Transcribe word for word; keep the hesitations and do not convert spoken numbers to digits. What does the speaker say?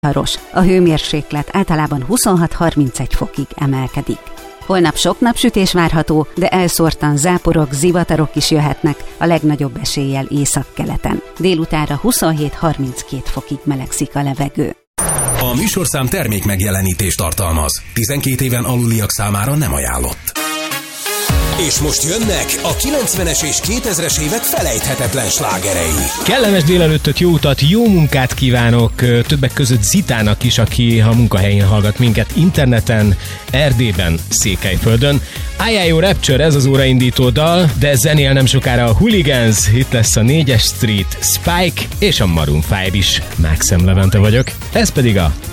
Haros. A hőmérséklet általában huszonhat harmincegy fokig emelkedik. Holnap sok napsütés várható, de elszórtan záporok, zivatarok is jöhetnek, a legnagyobb eséllyel északkeleten. Délutánra huszonhét harminckét fokig melegszik a levegő. A műsorszám termék megjelenítést tartalmaz. tizenkét éven aluliak számára nem ajánlott. És most jönnek a kilencvenes és kétezres évek felejthetetlen slágerei. Kellemes délelőttöt, jó utat, jó munkát kívánok többek között Zitának is, aki a munkahelyén hallgat minket interneten, Erdélyben, Székelyföldön. Ájjájó Rapture, ez az óraindító dal, de zenél nem sokára a Hooligans, itt lesz a négyes Street, Spike és a Maroon öt is. Maxim Levente vagyok, ez pedig a